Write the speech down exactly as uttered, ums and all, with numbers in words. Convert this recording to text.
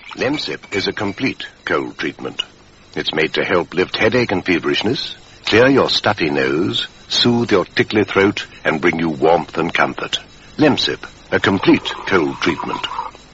Lemsip is a complete cold treatment. It's made to help lift headache and feverishness, clear your stuffy nose, soothe your tickly throat, and bring you warmth and comfort. Lemsip, a complete cold treatment.